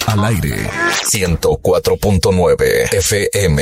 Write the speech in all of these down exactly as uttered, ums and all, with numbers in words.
Al aire. ciento cuatro punto nueve F M.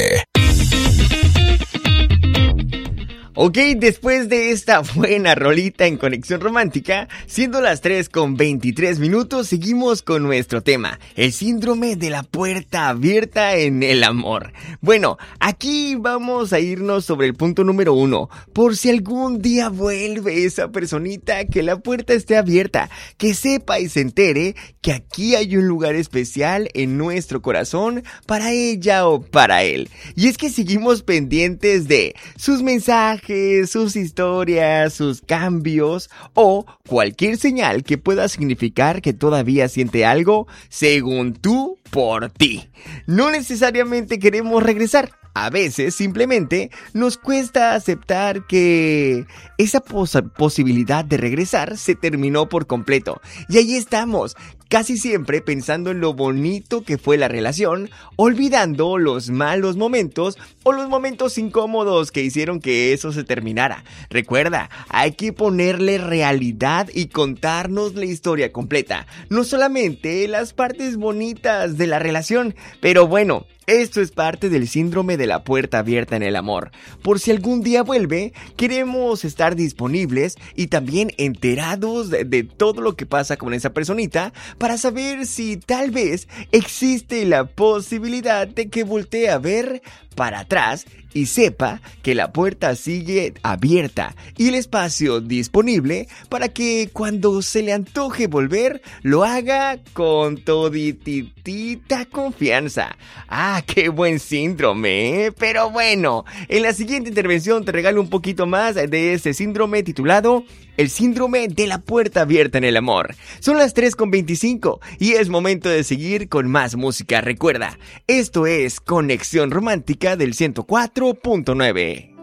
Ok, después de esta buena rolita en Conexión Romántica, siendo las tres con veintitrés minutos, seguimos con nuestro tema, el síndrome de la puerta abierta en el amor. Bueno, aquí vamos a irnos sobre el punto número uno, por si algún día vuelve esa personita, que la puerta esté abierta, que sepa y se entere que aquí hay un lugar especial en nuestro corazón para ella o para él. Y es que seguimos pendientes de sus mensajes, sus historias, sus cambios o cualquier señal que pueda significar que todavía siente algo según tú por ti. No necesariamente queremos regresar. A veces simplemente nos cuesta aceptar que esa pos- posibilidad de regresar se terminó por completo. Y ahí estamos, casi siempre pensando en lo bonito que fue la relación, olvidando los malos momentos o los momentos incómodos que hicieron que eso se terminara. Recuerda, hay que ponerle realidad y contarnos la historia completa, no solamente las partes bonitas de la relación, pero bueno, esto es parte del síndrome de la puerta abierta en el amor. Por si algún día vuelve, queremos estar disponibles y también enterados de, de todo lo que pasa con esa personita para saber si tal vez existe la posibilidad de que voltee a ver para atrás y sepa que la puerta sigue abierta y el espacio disponible para que cuando se le antoje volver, lo haga con todititita confianza. ¡Ah, qué buen síndrome! ¿eh? Pero bueno, en la siguiente intervención te regalo un poquito más de ese síndrome titulado el síndrome de la puerta abierta en el amor. Son las tres con veinticinco y es momento de seguir con más música. Recuerda, esto es Conexión Romántica del ciento cuatro punto nueve.